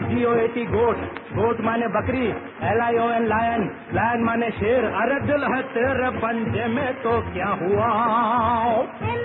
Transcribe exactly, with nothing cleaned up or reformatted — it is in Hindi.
जी ओ ए टी गोट, गोट माने बकरी, L I O N lion, lion माने शेर। अरे दिल है तेरे पंजे में तो क्या हुआ?